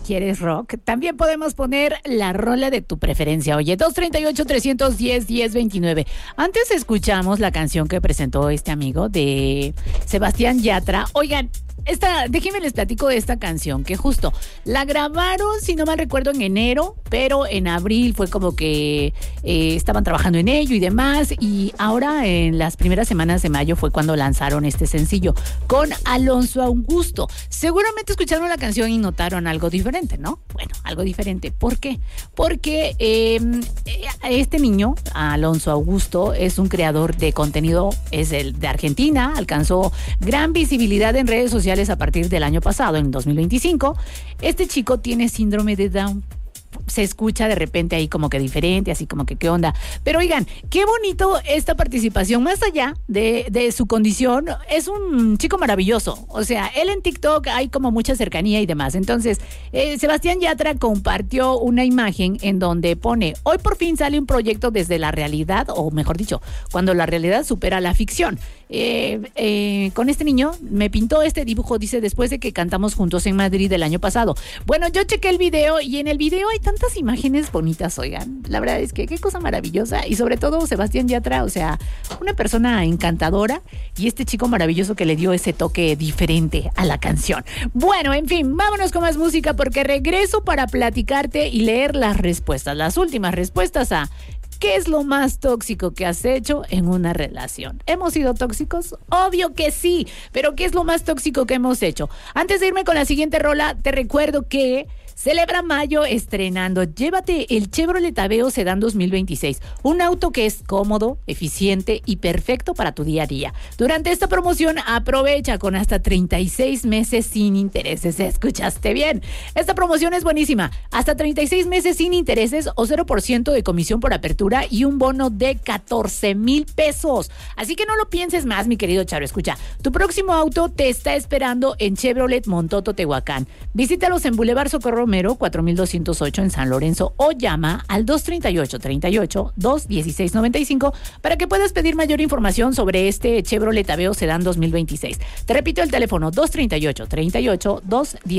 ¿Quieres rock? También podemos poner la rola de tu preferencia. Oye, 238-310-1029. Antes escuchamos la canción que presentó este amigo de Sebastián Yatra. Oigan, déjenme les platico de esta canción, que justo la grabaron, si no mal recuerdo, en enero, pero en abril fue como que estaban trabajando en ello y demás, y ahora en las primeras semanas de mayo fue cuando lanzaron este sencillo con Alonso Augusto. Seguramente escucharon la canción y notaron algo diferente, ¿no? Bueno, algo diferente. ¿Por qué? Porque este niño, Alonso Augusto, es un creador de contenido, es de Argentina, alcanzó gran visibilidad en redes sociales a partir del año pasado, en 2025. Este chico tiene síndrome de Down. Se escucha de repente ahí como que diferente, así como que qué onda. Pero oigan, qué bonito esta participación, más allá de su condición, es un chico maravilloso. O sea, él en TikTok hay como mucha cercanía y demás. Entonces, Sebastián Yatra compartió una imagen en donde pone: hoy por fin sale un proyecto desde la realidad, o mejor dicho, cuando la realidad supera la ficción. Con este niño me pintó este dibujo, dice, después de que cantamos juntos en Madrid el año pasado. Bueno, yo chequé el video y en el video hay tantas imágenes bonitas, oigan. La verdad es que qué cosa maravillosa. Y sobre todo Sebastián Yatra, o sea, una persona encantadora, y este chico maravilloso que le dio ese toque diferente a la canción. Bueno, en fin, vámonos con más música, porque regreso para platicarte y leer las respuestas, las últimas respuestas a ¿qué es lo más tóxico que has hecho en una relación? ¿Hemos sido tóxicos? Obvio que sí, pero ¿qué es lo más tóxico que hemos hecho? Antes de irme con la siguiente rola, te recuerdo que celebra mayo estrenando. Llévate el Chevrolet Aveo Sedán 2026, un auto que es cómodo, eficiente y perfecto para tu día a día. Durante esta promoción aprovecha con hasta 36 meses sin intereses. ¿Escuchaste bien? Esta promoción es buenísima. Hasta 36 meses sin intereses o 0% de comisión por apertura y un bono de 14,000 pesos. Así que no lo pienses más, mi querido Charo. Escucha, tu próximo auto te está esperando en Chevrolet Montoto, Tehuacán. Visítalos en Boulevard Socorro Romero 4208 en San Lorenzo, o llama al 238-216-95 para que puedas pedir mayor información sobre este Chevrolet Aveo Sedán 2026. Te repito el teléfono: 238-216.